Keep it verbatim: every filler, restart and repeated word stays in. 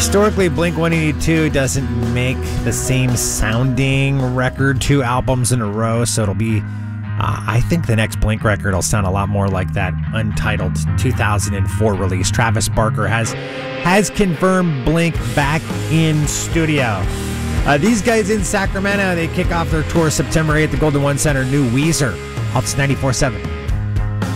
Historically, Blink one eighty-two doesn't make the same sounding record two albums in a row, so it'll be, uh, I think the next Blink record will sound a lot more like that Untitled two thousand four release. Travis Barker has, has confirmed Blink back in studio. Uh, these guys in Sacramento, they kick off their tour September eighth at the Golden One Center. New Weezer, Alts ninety-four point seven.